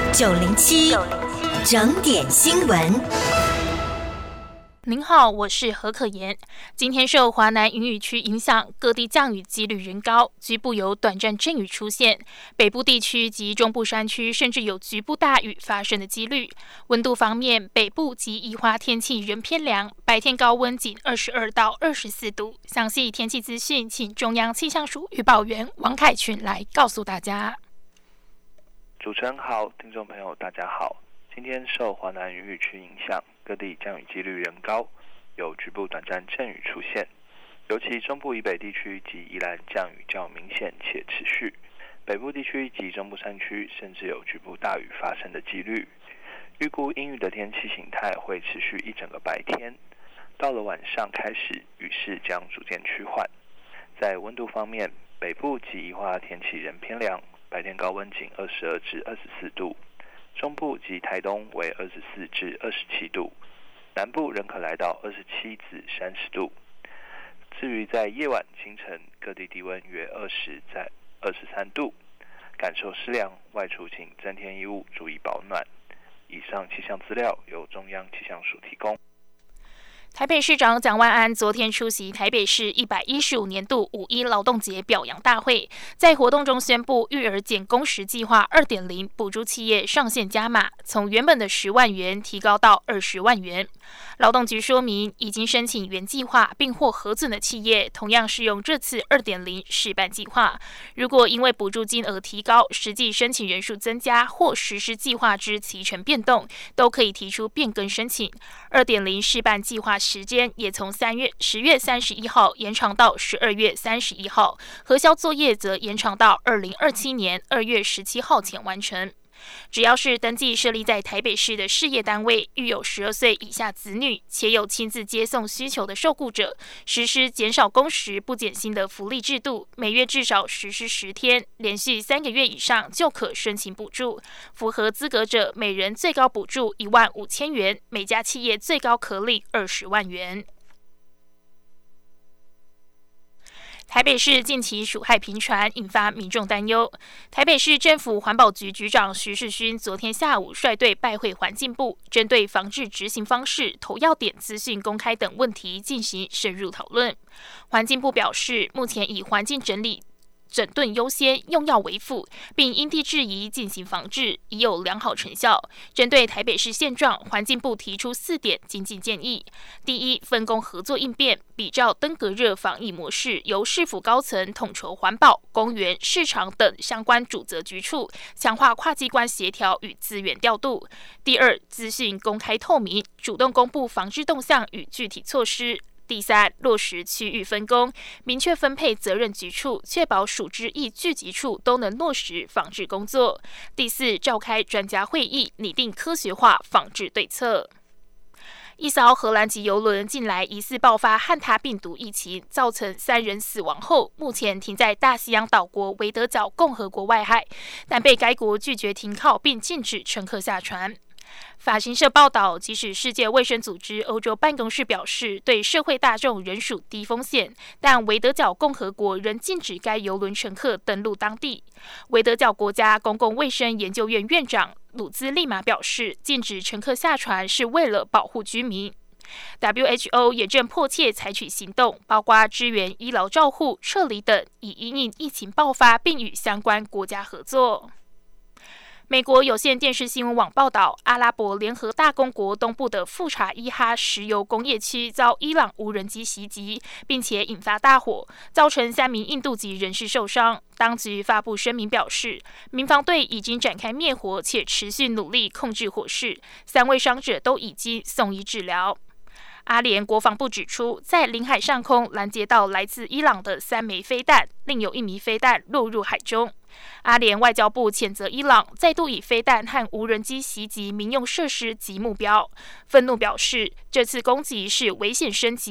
907整点新闻。 您好，我是何可言。今天受华南云雨区影响，各地降雨几率仍高，局部有短暂阵雨出现。北部地区及中部山区甚至有局部大雨发生的几率。温度方面，北部及宜花天气仍偏凉，白天高温仅22到24度。详细天气资讯，请中央气象署预报员王凯群来告诉大家。 主持人好，听众朋友大家好。今天受华南云雨区影响，各地降雨几率仍高，有局部短暂阵雨出现，尤其中部以北地区及宜兰降雨较明显且持续，北部地区及中部山区甚至有局部大雨发生的几率。预估阴雨的天气形态会持续一整个白天，到了晚上开始雨势将逐渐趋缓。在温度方面，北部及宜花天气仍偏凉，白天高温仅22至24度。中部及台东为24至27度，南部仍可来到27至30度。至于在夜晚、清晨，各地低温约20在23度，感受湿凉，外出请增添衣物，注意保暖。以上气象资料由中央气象署提供。 台北市长蒋万安昨天出席台北市115年度5·1劳动节表扬大会，在活动中宣布育儿减工时计划 2.0 补助企业上限加码，从原本的10万元提高到20万元。劳动局说明，已经申请原计划并获核准的企业，同样适用这次 2.0 试办计划。如果因为补助金额提高，实际申请人数增加或实施计划之期程变动，都可以提出变更申请。2.0 试办计划时间也从10月31号延长到12月31号，核销作业则延长到2027年2月17号前完成。只要是登记设立在台北市的事业单位，育有12岁以下子女，且有亲自接送需求的受雇者，实施减少工时不减薪的福利制度，每月至少实施10天，连续3个月以上就可申请补助。符合资格者，每人最高补助15000元，每家企业最高可领20万元。台北市近期鼠害频传，引发民众担忧。台北市政府环保局局长徐世勋昨天下午率队拜会环境部，针对防治执行方式、投药点资讯公开等问题进行深入讨论。环境部表示，目前以环境整顿优先，用药为辅，并因地制宜进行防治，已有良好成效。针对台北市现状，环境部提出4点精进建议：第一，分工合作应变，比照登革热防疫模式，由市府高层统筹环保、公园、市场等相关主责局处，强化跨机关协调与资源调度。第二，资讯公开透明，主动公布防治动向与具体措施。第三，落实区域分工，明确分配责任局处，确保属之役聚集处都能落实防治工作。第四，召开专家会议，拟定科学化防治对策。一艘荷兰籍邮轮近来疑似爆发汉他病毒疫情，造成3人死亡后，目前停在大西洋岛国维德角共和国外海，但被该国拒绝停靠并禁止乘客下船。法新社报道，即使世界卫生组织欧洲办公室表示对社会大众仍属低风险，但维德角共和国仍禁止该邮轮乘客登陆当地。维德角国家公共卫生研究院院长鲁兹利马表示，禁止乘客下船是为了保护居民。WHO 也正迫切采取行动，包括支援医疗照护、撤离等，以因应疫情爆发并与相关国家合作。美国有线电视新闻网报道，阿拉伯联合大公国东部的富查伊哈石油工业区遭伊朗无人机袭击，并且引发大火，造成3名印度籍人士受伤。当局发布声明表示，民防队已经展开灭火，且持续努力控制火势，3位伤者都已经送医治疗。阿联国防部指出，在领海上空拦截到来自伊朗的3枚飞弹，另有1枚飞弹落入海中。阿联外交部谴责伊朗再度以飞弹和无人机袭击民用设施及目标，愤怒表示，这次攻击是危险升级。